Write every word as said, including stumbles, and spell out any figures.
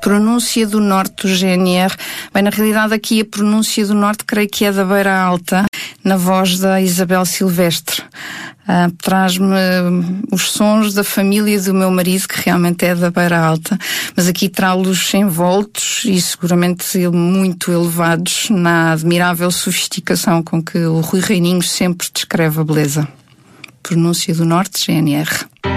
Pronúncia do Norte do G N R. Bem, na realidade aqui a pronúncia do Norte creio que é da Beira Alta, na voz da Isabel Silvestre. Uh, traz-me os sons da família do meu marido, que realmente é da Beira Alta, mas aqui trá-los envoltos e seguramente muito elevados na admirável sofisticação com que o Rui Reininhos sempre descreve a beleza. Pronúncia do Norte, G N R.